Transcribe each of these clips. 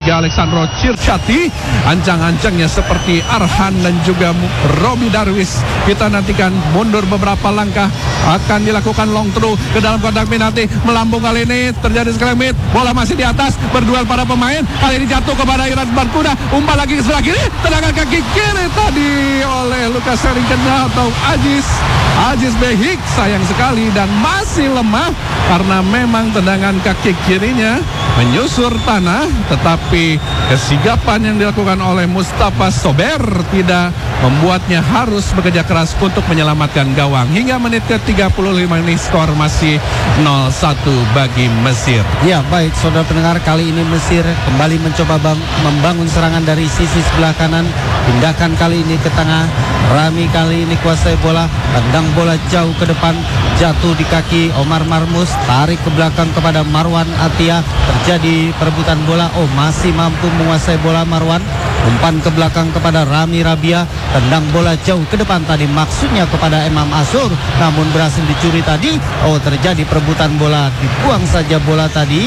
bagi Alessandro Circati. Ancang-ancangnya seperti Arhan dan juga Robi Darwis. Kita nantikan mundur beberapa langkah, akan dilakukan long throw ke dalam kotak penalti. Melambung kali ini terjadi sekali, bola masih di atas, berduel para pemain. Kali ini jatuh kepada Iran Barkuda, umpan lagi ke sebelah kiri, tendangan kaki kiri tadi oleh Lucas Harrington atau Aziz Behik. Sayang sekali dan masih lemah karena memang tendangan kaki kirinya menyusur tanah, tetapi kesigapan yang dilakukan oleh Mustafa Sober tidak membuatnya harus bekerja keras untuk menyelamatkan gawang. Hingga menit ke-35 ini skor masih 0-1 bagi Mesir. Ya, baik saudara pendengar, kali ini Mesir kembali mencoba membangun serangan dari sisi sebelah kanan. Tindakan kali ini ke tengah. Rami kali ini kuasai bola, tendang bola jauh ke depan, jatuh di kaki Omar Marmus, tarik ke belakang kepada Marwan Atia. Terjadi perebutan bola. Oh, masih mampu menguasai bola Marwan. Umpan ke belakang kepada Rami Rabia, tendang bola jauh ke depan tadi, maksudnya kepada Imam Asur, namun berhasil dicuri tadi. Oh, terjadi perebutan bola, dibuang saja bola tadi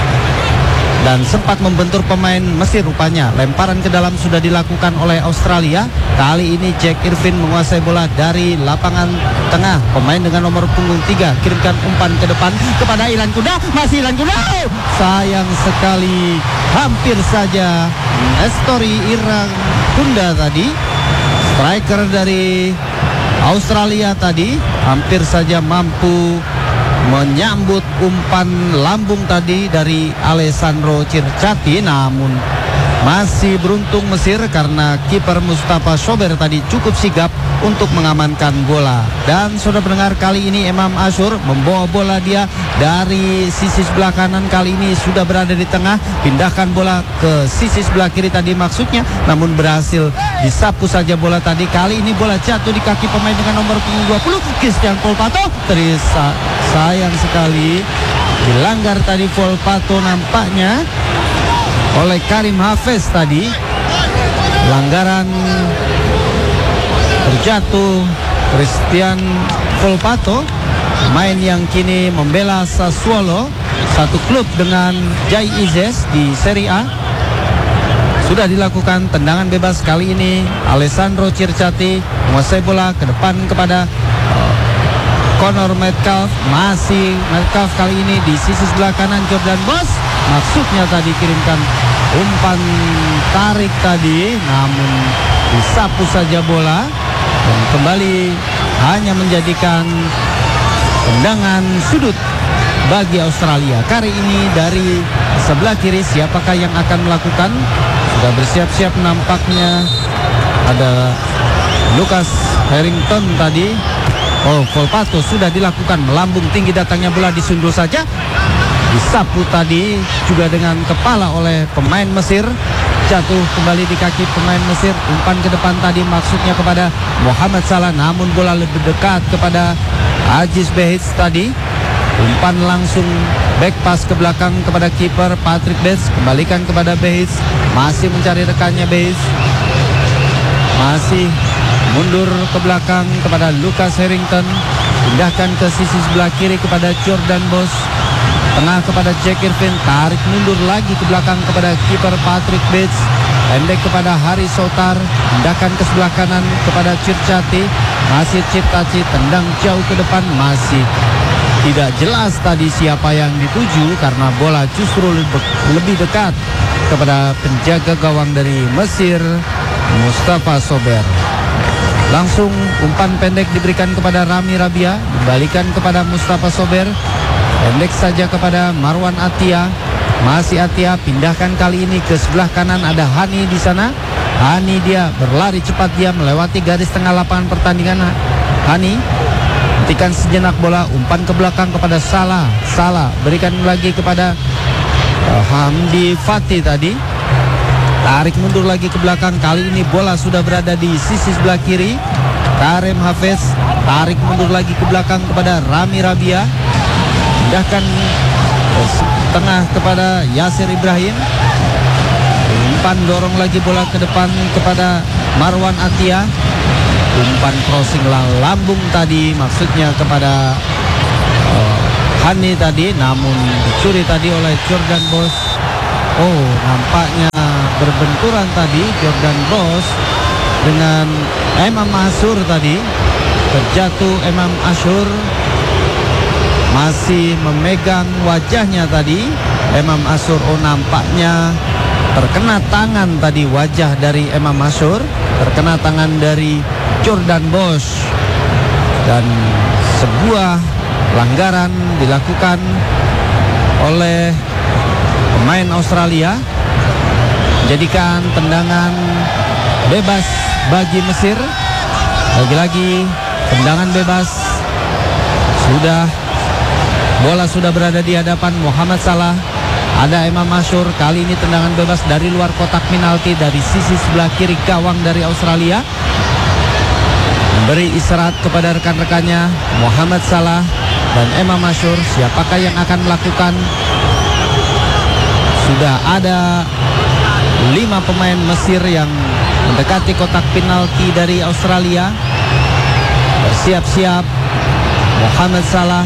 dan sempat membentur pemain Mesir rupanya. Lemparan ke dalam sudah dilakukan oleh Australia. Kali ini Jack Irvin menguasai bola dari lapangan tengah. Pemain dengan nomor punggung 3 kirimkan umpan ke depan kepada Ilan Kuda. Masih Ilan Kuda. Oh, sayang sekali, hampir saja Estori Iran Kunda tadi, striker dari Australia tadi, hampir saja mampu menyambut umpan lambung tadi dari Alessandro Circati, namun masih beruntung Mesir karena kiper Mustafa Sober tadi cukup sigap untuk mengamankan bola. Dan saudara pendengar, kali ini Imam Ashur membawa bola dia dari sisi sebelah kanan, kali ini sudah berada di tengah, pindahkan bola ke sisi sebelah kiri tadi maksudnya, namun berhasil disapu saja bola tadi. Kali ini bola jatuh di kaki pemain dengan nomor 20 Christian Volpato. Sayang sekali dilanggar tadi Volpato nampaknya oleh Karim Hafez tadi. Pelanggaran terjatuh Christian Volpato, pemain yang kini membela Sassuolo, satu klub dengan Jai Izes di Serie A. Sudah dilakukan tendangan bebas kali ini. Alessandro Circati menguasai bola ke depan kepada Connor Metcalf. Masih Metcalf kali ini di sisi sebelah kanan Jordan Bos. Maksudnya tadi kirimkan umpan tarik tadi, namun disapu saja bola dan kembali hanya menjadikan tendangan sudut bagi Australia. Kali ini dari sebelah kiri, siapakah yang akan melakukan? Sudah bersiap-siap nampaknya ada Lucas Harrington tadi. Oh, Volpato sudah dilakukan, melambung tinggi datangnya bola, disundul saja, disapu tadi juga dengan kepala oleh pemain Mesir, jatuh kembali di kaki pemain Mesir. Umpan ke depan tadi maksudnya kepada Muhammad Salah, namun bola lebih dekat kepada Aziz Behik tadi. Umpan langsung back pass ke belakang kepada kiper Patrick Bates, kembalikan kepada Behik, masih mencari rekannya Behik, masih mundur ke belakang kepada Lucas Harrington, pindahkan ke sisi sebelah kiri kepada Jordan Bos, tengah kepada Jack Irvin, tarik mundur lagi ke belakang kepada kiper Patrick Bates, pendek kepada Hari Sotar, pindahkan ke sebelah kanan kepada Circati, masih Circati, tendang jauh ke depan, masih tidak jelas tadi siapa yang dituju karena bola justru lebih dekat kepada penjaga gawang dari Mesir, Mustafa Sober. Langsung umpan pendek diberikan kepada Rami Rabia, dibalikan kepada Mustafa Sober, pendek saja kepada Marwan Atia. Masih Atia, pindahkan kali ini ke sebelah kanan, ada Hani di sana. Hani dia berlari cepat, dia melewati garis tengah lapangan pertandingan. Hani hentikan sejenak bola, umpan ke belakang kepada Salah. Salah berikan lagi kepada Hamdi Fatih tadi. Tarik mundur lagi ke belakang, kali ini bola sudah berada di sisi sebelah kiri. Karim Hafez tarik mundur lagi ke belakang kepada Rami Rabia, pindahkan tengah kepada Yasir Ibrahim. Umpan dorong lagi bola ke depan kepada Marwan Atia. Umpan crossing lambung tadi maksudnya kepada Hani tadi, namun dicuri tadi oleh Jordan Bos. Oh, nampaknya berbenturan tadi Jordan Bos dengan Imam Ashur tadi. Terjatuh Imam Ashur, masih memegang wajahnya tadi Imam Ashur. Oh, nampaknya terkena tangan tadi wajah dari Imam Ashur, terkena tangan dari Jordan Bos, dan sebuah pelanggaran dilakukan oleh pemain Australia, menjadikan tendangan bebas bagi Mesir. Lagi-lagi tendangan bebas, bola sudah berada di hadapan Muhammad Salah. Ada Imam Ashur, kali ini tendangan bebas dari luar kotak penalti dari sisi sebelah kiri gawang dari Australia. Memberi isyarat kepada rekan-rekannya Muhammad Salah dan Imam Ashur, siapakah yang akan melakukan. Sudah ada 5 pemain Mesir yang mendekati kotak penalti dari Australia. Bersiap-siap Muhammad Salah.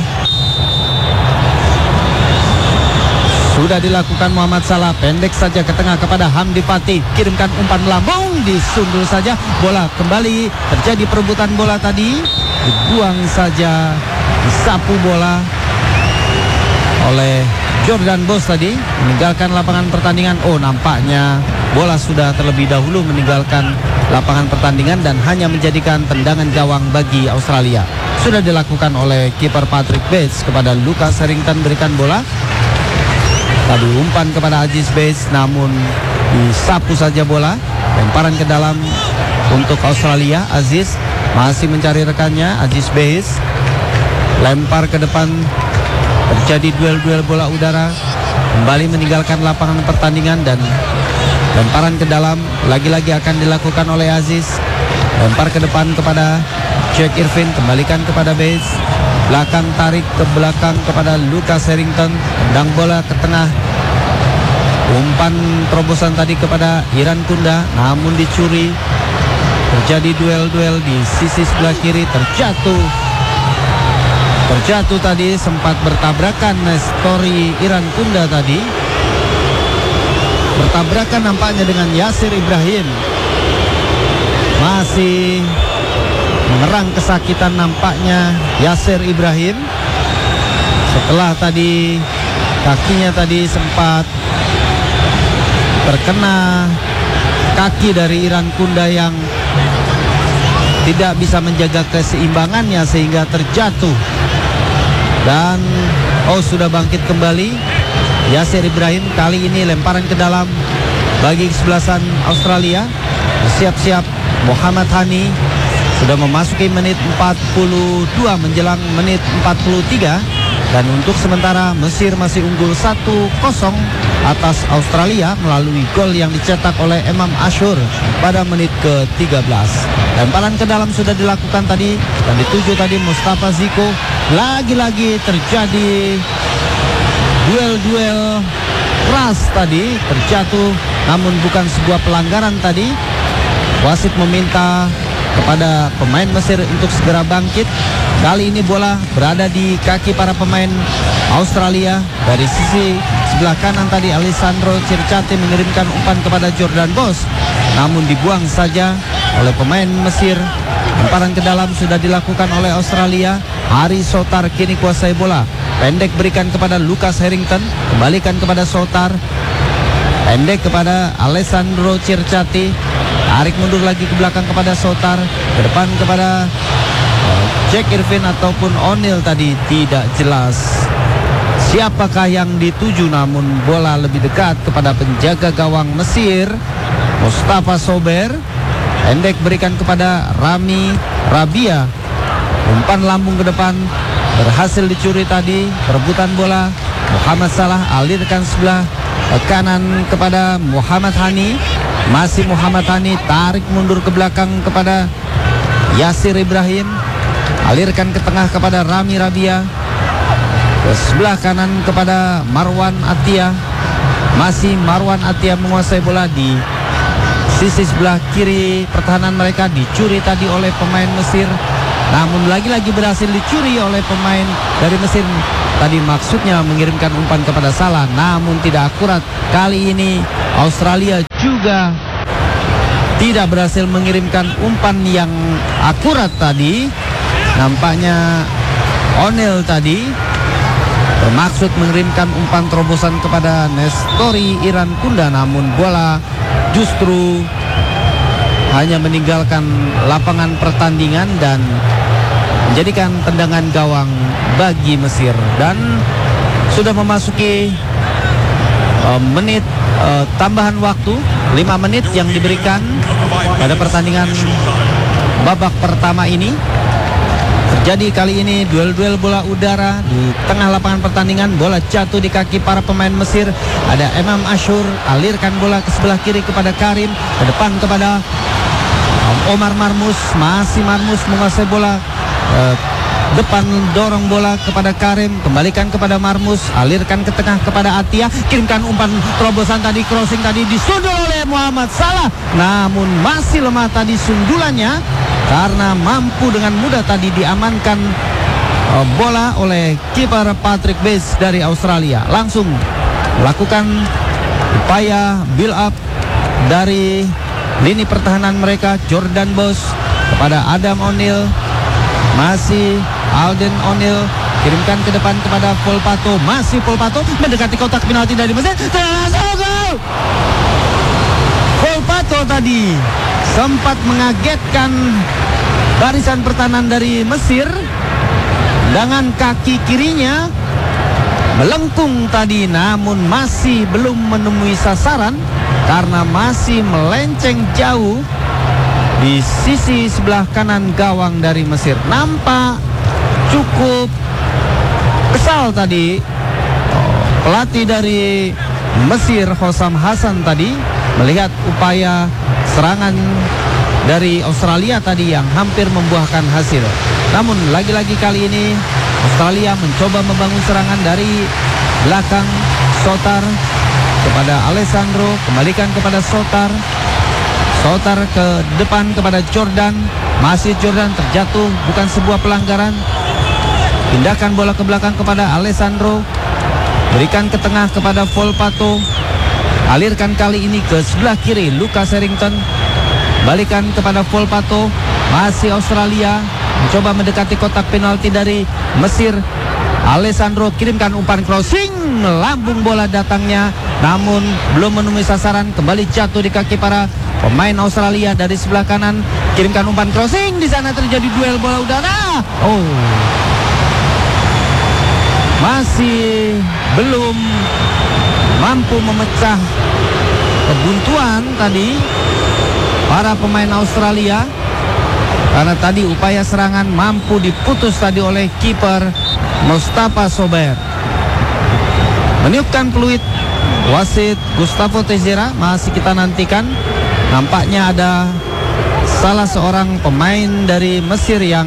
Sudah dilakukan Muhammad Salah, pendek saja ke tengah kepada Hamdi Fatih, kirimkan umpan melambung, disundul saja, bola kembali, terjadi perebutan bola tadi, dibuang saja, disapu bola oleh Jordan Bos tadi, meninggalkan lapangan pertandingan. Oh, nampaknya bola sudah terlebih dahulu meninggalkan lapangan pertandingan dan hanya menjadikan tendangan gawang bagi Australia. Sudah dilakukan oleh kiper Patrick Bates kepada Lucas Harrington, berikan bola. Tadi umpan kepada Aziz Bates, namun disapu saja bola. Lemparan ke dalam untuk Australia. Aziz masih mencari rekannya. Aziz Bates lempar ke depan. Terjadi duel-duel bola udara. Kembali meninggalkan lapangan pertandingan dan lemparan ke dalam lagi-lagi akan dilakukan oleh Aziz. Lempar ke depan kepada Jack Irvin, kembalikan kepada Bates. Belakang tarik ke belakang kepada Lucas Harrington, tendang bola ke tengah. Umpan terobosan tadi kepada Iran Kunda, namun dicuri. Terjadi duel-duel di sisi sebelah kiri, terjatuh tadi, sempat bertabrakan Nestori Iran Kunda tadi. Bertabrakan nampaknya dengan Yasir Ibrahim. Masih mengerang kesakitan nampaknya Yasir Ibrahim. Setelah tadi kakinya tadi sempat terkena kaki dari Iran Kunda yang tidak bisa menjaga keseimbangannya sehingga terjatuh. Dan sudah bangkit kembali Yasir Ibrahim. Kali ini lemparan ke dalam bagi kesebelasan Australia. Siap-siap Muhammad Hani. Sudah memasuki menit 42 menjelang menit 43. Dan untuk sementara Mesir masih unggul 1-0 atas Australia melalui gol yang dicetak oleh Imam Ashur pada menit ke-13. Lemparan ke dalam sudah dilakukan tadi dan dituju tadi Mustafa Ziko. Lagi-lagi terjadi duel-duel keras tadi, terjatuh namun bukan sebuah pelanggaran tadi. Wasit meminta kepada pemain Mesir untuk segera bangkit. Kali ini bola berada di kaki para pemain Australia. Dari sisi sebelah kanan tadi Alessandro Circati mengirimkan umpan kepada Jordan Bos, namun dibuang saja oleh pemain Mesir. Lemparan ke dalam sudah dilakukan oleh Australia. Hari Sotar kini kuasai bola. Pendek berikan kepada Lucas Harrington, kembalikan kepada Sotar. Pendek kepada Alessandro Circati. Tarik mundur lagi ke belakang kepada Sotar. Ke depan kepada Jack Irvin ataupun O'Neal tadi tidak jelas siapakah yang dituju, namun bola lebih dekat kepada penjaga gawang Mesir, Mustafa Sober. Pendek berikan kepada Rami Rabia. Umpan lambung ke depan berhasil dicuri tadi. Perebutan bola Muhammad Salah alirkan sebelah kanan kepada Muhammad Hani. Masih Muhammad Hani, tarik mundur ke belakang kepada Yasir Ibrahim. Alirkan ke tengah kepada Rami Rabia. Ke sebelah kanan kepada Marwan Atia. Masih Marwan Atia menguasai bola di sisi sebelah kiri pertahanan mereka. Dicuri tadi oleh pemain Mesir, namun lagi-lagi berhasil dicuri oleh pemain dari Mesir. Tadi maksudnya mengirimkan umpan kepada Salah, namun tidak akurat. Kali ini Australia juga tidak berhasil mengirimkan umpan yang akurat tadi. Nampaknya O'Neil tadi bermaksud mengirimkan umpan terobosan kepada Nestori Irankunda, namun bola justru hanya meninggalkan lapangan pertandingan dan menjadikan tendangan gawang bagi Mesir. Dan sudah memasuki menit tambahan waktu 5 menit yang diberikan pada pertandingan babak pertama ini. Terjadi kali ini duel-duel bola udara di tengah lapangan pertandingan. Bola jatuh di kaki para pemain Mesir. Ada Imam Ashur, alirkan bola ke sebelah kiri kepada Karim, ke depan kepada Omar Marmus. Masih Marmus menguasai bola, depan dorong bola kepada Karim, kembalikan kepada Marmus, alirkan ke tengah kepada Atia, kirimkan umpan terobosan tadi, crossing tadi disundul oleh Muhammad Salah, namun masih lemah tadi sundulannya karena mampu dengan mudah tadi diamankan bola oleh kiper Patrick Bates dari Australia. Langsung melakukan upaya build up dari lini pertahanan mereka. Jordan Bos kepada Adam O'Neil, masih Alden O'Neil, kirimkan ke depan kepada Volpato, masih Volpato mendekati kotak penalti dari Mesir. Gol! Volpato tadi sempat mengagetkan barisan pertahanan dari Mesir. Dengan kaki kirinya melengkung tadi, namun masih belum menemui sasaran karena masih melenceng jauh di sisi sebelah kanan gawang dari Mesir. Nampak cukup kesal tadi pelatih dari Mesir, Hossam Hassan tadi, melihat upaya serangan dari Australia tadi yang hampir membuahkan hasil. Namun lagi-lagi kali ini Australia mencoba membangun serangan dari belakang. Sotar kepada Alessandro, kembalikan kepada Sotar. Sotar ke depan kepada Jordan, masih Jordan, terjatuh, bukan sebuah pelanggaran. Pindahkan bola ke belakang kepada Alessandro, berikan ke tengah kepada Volpato, alirkan kali ini ke sebelah kiri Lucas Harrington, balikan kepada Volpato. Masih Australia mencoba mendekati kotak penalti dari Mesir. Alessandro kirimkan umpan crossing, lambung bola datangnya, namun belum menemui sasaran, kembali jatuh di kaki para pemain Australia dari sebelah kanan. Kirimkan umpan crossing, di sana terjadi duel bola udara. Masih belum mampu memecah kebuntuan tadi para pemain Australia, karena tadi upaya serangan mampu diputus tadi oleh kiper Mustafa Sober. Meniupkan peluit wasit Gustavo Teixeira, masih kita nantikan. Nampaknya ada salah seorang pemain dari Mesir yang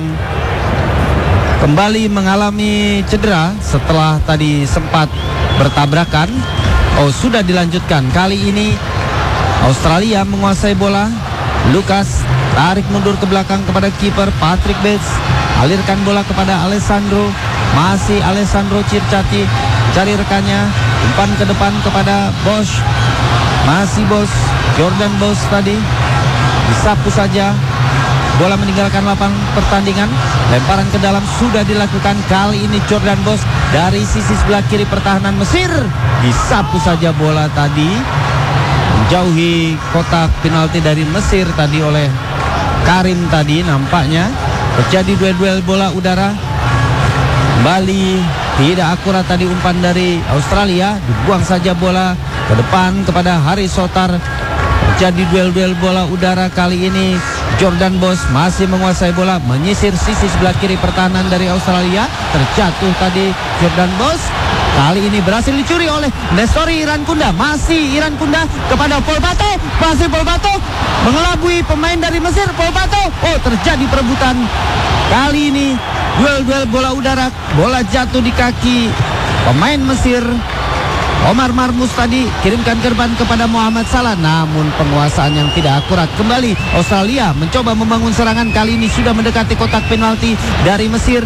kembali mengalami cedera setelah tadi sempat bertabrakan. Sudah dilanjutkan. Kali ini Australia menguasai bola. Lucas tarik mundur ke belakang kepada kiper Patrick Bates, alirkan bola kepada Alessandro, masih Alessandro Circati, cari rekannya, umpan ke depan kepada Bosch, masih Bosch, Jordan Bosch tadi disapu saja, bola meninggalkan lapangan pertandingan. Lemparan ke dalam sudah dilakukan. Kali ini Jordan Bosch dari sisi sebelah kiri pertahanan Mesir, disapu saja bola tadi, menjauhi kotak penalti dari Mesir tadi oleh Karim tadi. Nampaknya terjadi duel-duel bola udara. Kembali tidak akurat tadi umpan dari Australia, dibuang saja bola ke depan kepada Haris Sotar. Terjadi duel-duel bola udara. Kali ini Jordan Bosch masih menguasai bola, menyisir sisi sebelah kiri pertahanan dari Australia. Terjatuh tadi Jordan Bosch. Kali ini berhasil dicuri oleh Nestori Irankunda. Masih Irankunda kepada Volpato, masih Volpato mengelabui pemain dari Mesir. Volpato, terjadi perebutan. Kali ini duel-duel bola udara. Bola jatuh di kaki pemain Mesir. Omar Marmus tadi kirimkan ke depan kepada Muhammad Salah, namun penguasaan yang tidak akurat. Kembali Australia mencoba membangun serangan. Kali ini sudah mendekati kotak penalti dari Mesir.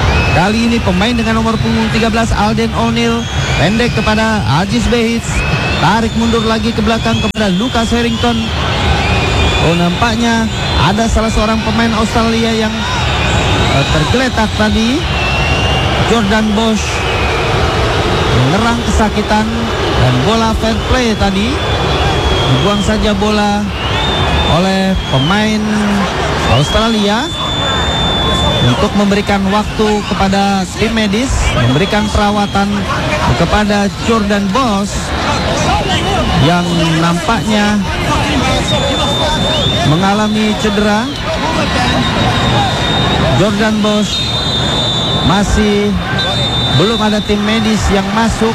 Kali ini pemain dengan nomor punggung 13 Alden O'Neil, pendek kepada Aziz Behich, tarik mundur lagi ke belakang kepada Lucas Harrington. Oh, nampaknya ada salah seorang pemain Australia yang tergeletak tadi. Jordan Bosch menyerang kesakitan dan bola fair play tadi. Dibuang saja bola oleh pemain Australia untuk memberikan waktu kepada tim medis, memberikan perawatan kepada Jordan Bosch yang nampaknya mengalami cedera. Jordan Bosch masih belum ada tim medis yang masuk.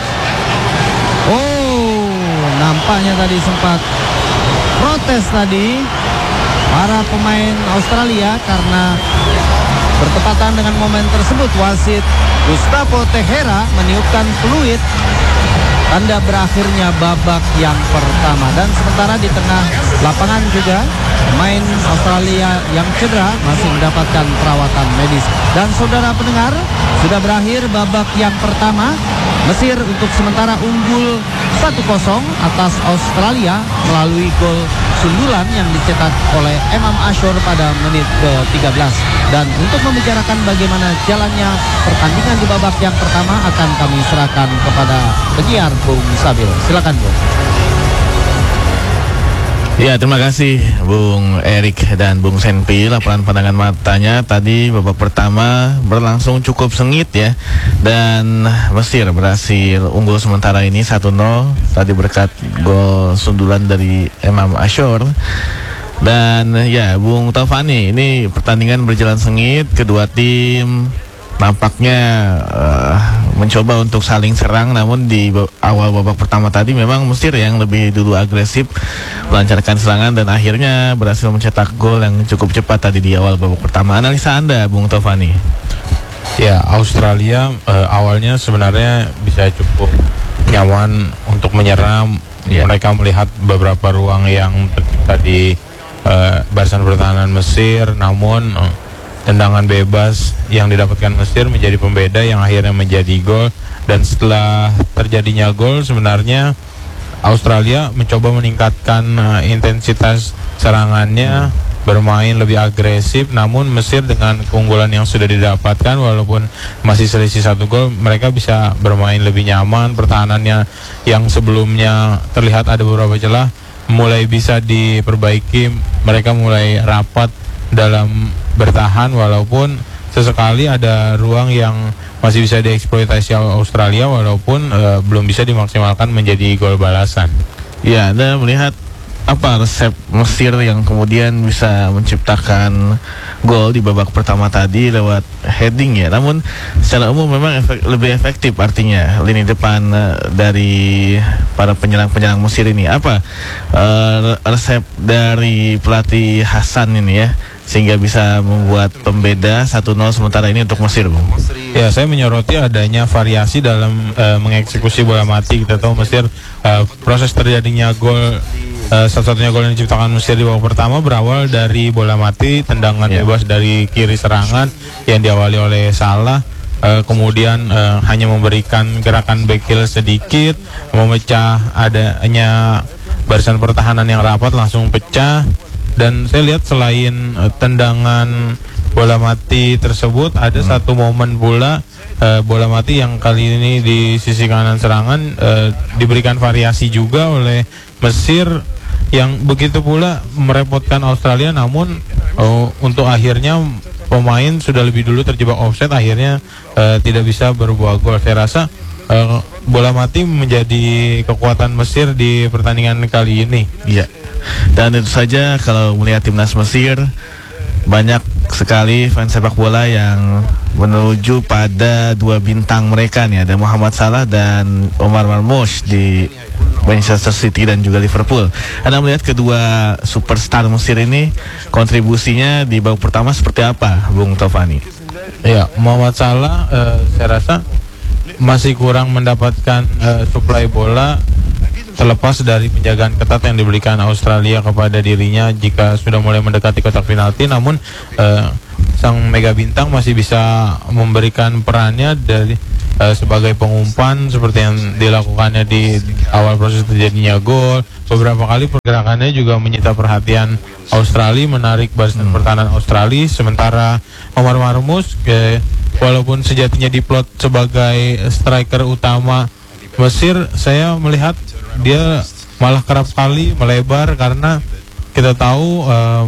Oh, nampaknya tadi sempat protes tadi para pemain Australia karena bertepatan dengan momen tersebut wasit Gustavo Tejera meniupkan peluit tanda berakhirnya babak yang pertama. Dan sementara di tengah lapangan juga pemain Australia yang cedera masih mendapatkan perawatan medis. Dan saudara pendengar, sudah berakhir babak yang pertama. Mesir untuk sementara unggul 1-0 atas Australia melalui gol sundulan yang dicetak oleh Emam Ashur pada menit ke-13. Dan untuk membicarakan bagaimana jalannya pertandingan di babak yang pertama akan kami serahkan kepada penyiar Bung Sabil. Silakan, Bung. Ya, terima kasih Bung Erik dan Bung Senpi. Laporan pandangan matanya tadi babak pertama berlangsung cukup sengit ya. Dan Mesir berhasil unggul sementara ini 1-0 tadi berkat gol sundulan dari Emam Ashur. Dan ya, Bung Taufani, ini pertandingan berjalan sengit, kedua tim nampaknya mencoba untuk saling serang, namun di awal babak pertama tadi memang Mesir yang lebih dulu agresif melancarkan serangan dan akhirnya berhasil mencetak gol yang cukup cepat tadi di awal babak pertama. Analisa Anda, Bung Taufani? Ya, Australia awalnya sebenarnya bisa cukup nyaman untuk menyerang. Mereka melihat beberapa ruang yang tercipta di barisan pertahanan Mesir, namun tendangan bebas yang didapatkan Mesir menjadi pembeda yang akhirnya menjadi gol. Dan setelah terjadinya gol, sebenarnya Australia mencoba meningkatkan intensitas serangannya, bermain lebih agresif. Namun Mesir dengan keunggulan yang sudah didapatkan, walaupun masih selisih 1 gol, mereka bisa bermain lebih nyaman. Pertahanannya yang sebelumnya terlihat ada beberapa celah mulai bisa diperbaiki. Mereka mulai rapat dalam bertahan, walaupun sesekali ada ruang yang masih bisa dieksploitasi Australia, walaupun belum bisa dimaksimalkan menjadi gol balasan. Ya, Anda melihat apa resep Mesir yang kemudian bisa menciptakan gol di babak pertama tadi lewat heading ya. Namun secara umum memang lebih efektif artinya lini depan dari para penyerang-penyerang Mesir ini. Apa resep dari pelatih Hasan ini ya, sehingga bisa membuat pembeda 1-0 sementara ini untuk Mesir, Bung? Ya, saya menyoroti adanya variasi dalam mengeksekusi bola mati. Kita tahu Mesir proses terjadinya gol, satu-satunya gol yang diciptakan Mesir di babak pertama berawal dari bola mati, tendangan bebas dari kiri serangan yang diawali oleh Salah. Kemudian hanya memberikan gerakan back heel sedikit, memecah adanya barisan pertahanan yang rapat, langsung pecah. Dan saya lihat selain tendangan bola mati tersebut, ada satu momen pula bola mati yang kali ini di sisi kanan serangan diberikan variasi juga oleh Mesir, yang begitu pula merepotkan Australia. Namun untuk akhirnya pemain sudah lebih dulu terjebak offside, akhirnya tidak bisa berbuah gol. Saya rasa bola mati menjadi kekuatan Mesir di pertandingan kali ini. Iya. Dan itu saja, kalau melihat timnas Mesir, banyak sekali fans sepak bola yang menuju pada 2 bintang mereka nih, ada Muhammad Salah dan Omar Marmoush di Manchester City dan juga Liverpool. Anda melihat kedua superstar Mesir ini kontribusinya di babak pertama seperti apa, Bung Taufani? Ya, Muhammad Salah saya rasa masih kurang mendapatkan suplai bola, terlepas dari penjagaan ketat yang diberikan Australia kepada dirinya jika sudah mulai mendekati kotak penalti. Namun sang mega bintang masih bisa memberikan perannya dari sebagai pengumpan seperti yang dilakukannya di awal proses terjadinya gol. Beberapa kali pergerakannya juga menyita perhatian Australia, menarik barisan pertahanan Australia. Sementara Omar Marmus walaupun sejatinya diplot sebagai striker utama Mesir, saya melihat dia malah kerap kali melebar karena kita tahu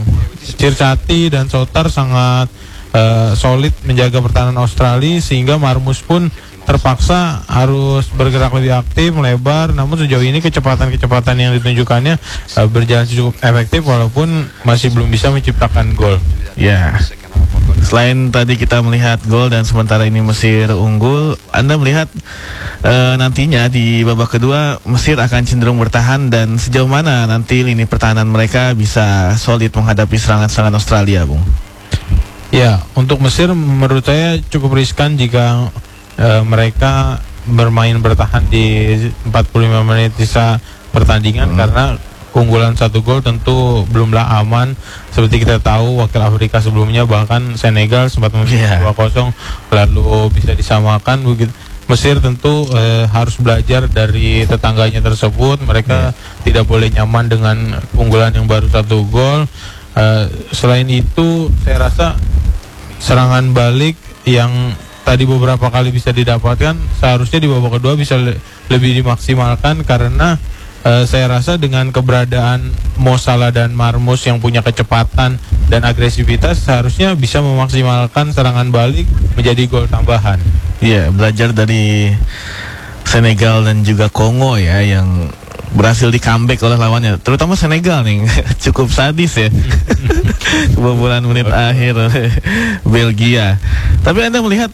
Circati dan Sotar sangat solid menjaga pertahanan Australia, sehingga Marmus pun terpaksa harus bergerak lebih aktif, melebar. Namun sejauh ini kecepatan yang ditunjukkannya berjalan cukup efektif walaupun masih belum bisa menciptakan gol. Ya, selain tadi kita melihat gol dan sementara ini Mesir unggul, Anda melihat nantinya di babak kedua Mesir akan cenderung bertahan, dan sejauh mana nanti lini pertahanan mereka bisa solid menghadapi serangan-serangan Australia, Bung? Ya, untuk Mesir menurut saya cukup riskan jika mereka bermain bertahan di 45 menit sisa pertandingan, karena keunggulan 1 gol tentu belumlah aman. Seperti kita tahu wakil Afrika sebelumnya, bahkan Senegal sempat memimpin 2-0 lalu bisa disamakan begitu. Mesir tentu harus belajar dari tetangganya tersebut. Mereka tidak boleh nyaman dengan keunggulan yang baru 1 gol. Selain itu saya rasa serangan balik yang tadi beberapa kali bisa didapatkan seharusnya di babak kedua bisa lebih dimaksimalkan, karena saya rasa dengan keberadaan Mo Salah dan Marmus yang punya kecepatan dan agresivitas seharusnya bisa memaksimalkan serangan balik menjadi gol tambahan. Iya, belajar dari Senegal dan juga Kongo ya, yang berhasil di comeback oleh lawannya, terutama Senegal nih cukup sadis ya. Kebobolan menit akhir oleh Belgia. Tapi Anda melihat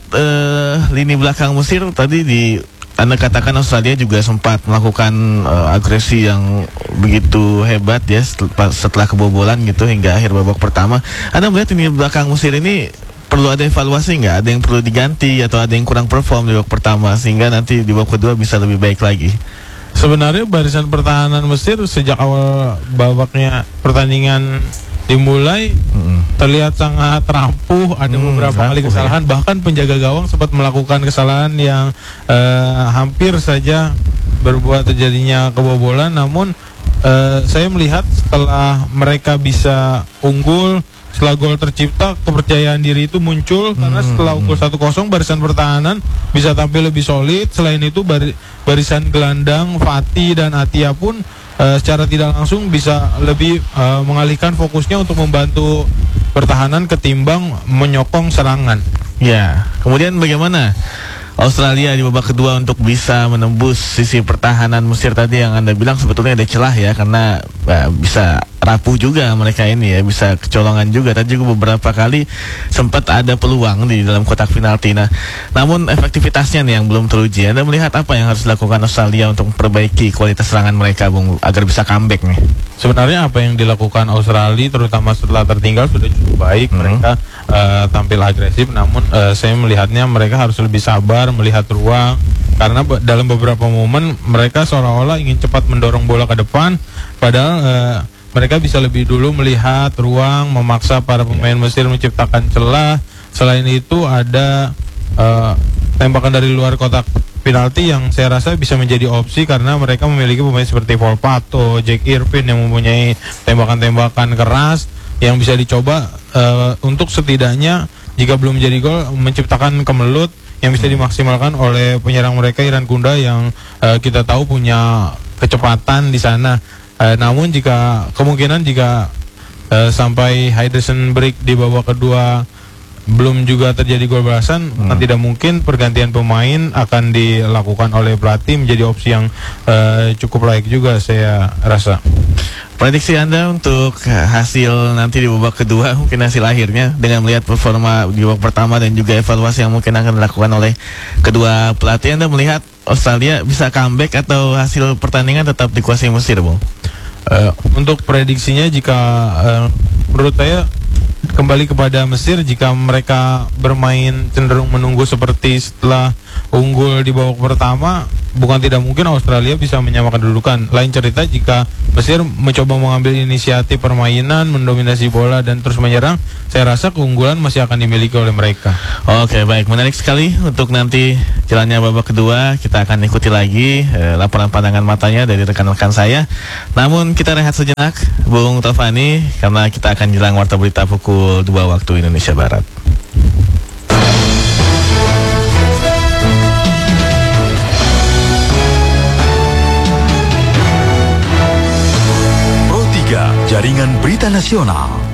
lini belakang Mesir tadi Anda katakan Australia juga sempat melakukan agresi yang begitu hebat ya setelah kebobolan gitu hingga akhir babak pertama. Anda melihat lini belakang Mesir ini perlu ada evaluasi nggak? Ada yang perlu diganti atau ada yang kurang perform di babak pertama sehingga nanti di babak kedua bisa lebih baik lagi? Sebenarnya barisan pertahanan Mesir sejak awal babaknya pertandingan dimulai terlihat sangat rapuh. Ada beberapa kali kesalahan, bahkan penjaga gawang sempat melakukan kesalahan yang hampir saja berbuat terjadinya kebobolan. Namun saya melihat setelah mereka bisa unggul, setelah gol tercipta, kepercayaan diri itu muncul karena setelah unggul 1-0 barisan pertahanan bisa tampil lebih solid. Selain itu barisan gelandang Fatih dan Atia pun secara tidak langsung bisa lebih mengalihkan fokusnya untuk membantu pertahanan ketimbang menyokong serangan. Ya, kemudian bagaimana Australia di babak kedua untuk bisa menembus sisi pertahanan Mesir tadi yang Anda bilang sebetulnya ada celah ya, karena bisa rapuh juga mereka ini ya, bisa kecolongan juga. Tadi juga beberapa kali sempat ada peluang di dalam kotak penalti. Nah, namun efektivitasnya nih yang belum teruji. Anda melihat apa yang harus dilakukan Australia untuk memperbaiki kualitas serangan mereka, Bung, agar bisa comeback nih? Sebenarnya apa yang dilakukan Australia terutama setelah tertinggal sudah cukup baik. Mereka tampil agresif, namun saya melihatnya mereka harus lebih sabar melihat ruang, karena dalam beberapa momen mereka seolah-olah ingin cepat mendorong bola ke depan, padahal mereka bisa lebih dulu melihat ruang, memaksa para pemain Mesir menciptakan celah. Selain itu ada tembakan dari luar kotak penalti yang saya rasa bisa menjadi opsi karena mereka memiliki pemain seperti Paul Pato, Jack Irvin yang mempunyai tembakan-tembakan keras yang bisa dicoba untuk setidaknya jika belum menjadi gol menciptakan kemelut yang bisa dimaksimalkan oleh penyerang mereka Iran Kunda yang kita tahu punya kecepatan di sana. Namun jika sampai Henderson break di babak kedua belum juga terjadi gol balasan, tidak mungkin pergantian pemain akan dilakukan oleh pelatih menjadi opsi yang cukup layak juga saya rasa. Prediksi Anda untuk hasil nanti di babak kedua, mungkin hasil akhirnya dengan melihat performa di babak pertama dan juga evaluasi yang mungkin akan dilakukan oleh kedua pelatih, Anda melihat Australia bisa comeback atau hasil pertandingan tetap dikuasai Mesir, Bung? Untuk prediksinya jika menurut saya kembali kepada Mesir, jika mereka bermain cenderung menunggu seperti setelah unggul di babak pertama, bukan tidak mungkin Australia bisa menyamakan kedudukan. Lain cerita jika Mesir mencoba mengambil inisiatif permainan, mendominasi bola dan terus menyerang, saya rasa keunggulan masih akan dimiliki oleh mereka. Oke, baik, menarik sekali untuk nanti jalannya babak kedua. Kita akan ikuti lagi laporan pandangan matanya dari rekan-rekan saya. Namun kita rehat sejenak, Bung Tovani, karena kita akan jelang warta berita pukul 2 waktu Indonesia Barat. Jaringan Berita Nasional.